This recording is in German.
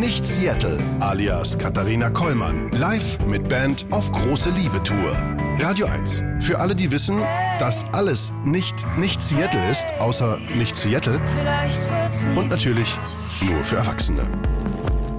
Nicht Seattle, alias Katharina Kollmann, live mit Band auf große Liebe-Tour. Radio 1, für alle, die wissen, dass alles nicht Seattle ist, außer nicht Seattle. Und natürlich nur für Erwachsene.